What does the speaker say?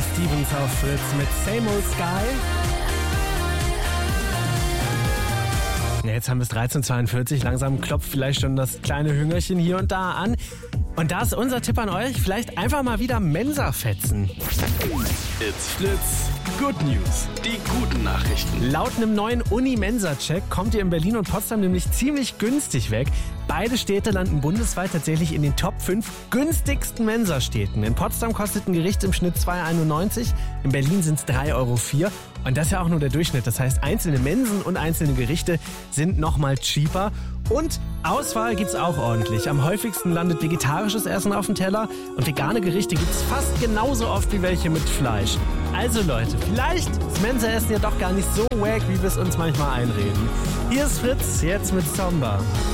Stevens auf Fritz mit Same Old Sky. Ja, jetzt haben wir es 13:42. Langsam klopft vielleicht schon das kleine Hüngerchen hier und da an. Und da ist unser Tipp an euch, vielleicht einfach mal wieder Mensa fetzen. It's Fritz. Good News. Die guten Nachrichten. Laut einem neuen Uni-Mensa-Check kommt ihr in Berlin und Potsdam nämlich ziemlich günstig weg. Beide Städte landen bundesweit tatsächlich in den Top 5 günstigsten Mensastädten. In Potsdam kostet ein Gericht im Schnitt 2,91 €, in Berlin sind es 3,04 €. Und das ist ja auch nur der Durchschnitt. Das heißt, einzelne Mensen und einzelne Gerichte sind nochmal cheaper. Und Auswahl gibt's auch ordentlich. Am häufigsten landet vegetarisches Essen auf dem Teller und vegane Gerichte gibt's fast genauso oft wie welche mit Fleisch. Also Leute, vielleicht ist Mensa-Essen ja doch gar nicht so wack, wie wir es uns manchmal einreden. Hier ist Fritz, jetzt mit Zomba.